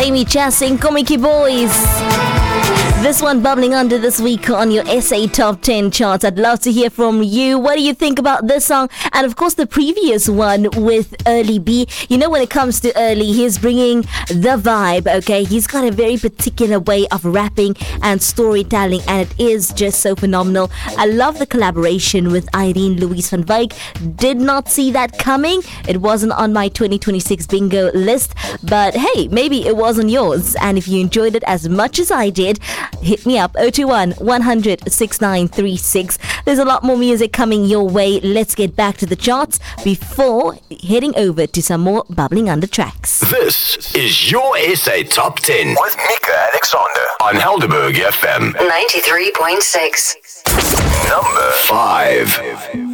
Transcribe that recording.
Amy Chasing, Komiki Boys. This one bubbling under this week on your SA Top 10 charts. I'd love to hear from you. What do you think about this song? And of course, the previous one with Early B. You know, when it comes to Early, he's bringing the vibe, okay? He's got a very particular way of rapping and storytelling, and it is just so phenomenal. I love the collaboration with Irene Louise van Wyk. Did not see that coming. It wasn't on my 2026 bingo list, but hey, maybe it was on yours. And if you enjoyed it as much as I did, hit me up 021 100 6936. There's a lot more music coming your way. Let's get back to the charts before heading over to some more bubbling under tracks. This is your SA Top 10 with Mika Alexander on Helderberg FM 93.6. Number 5.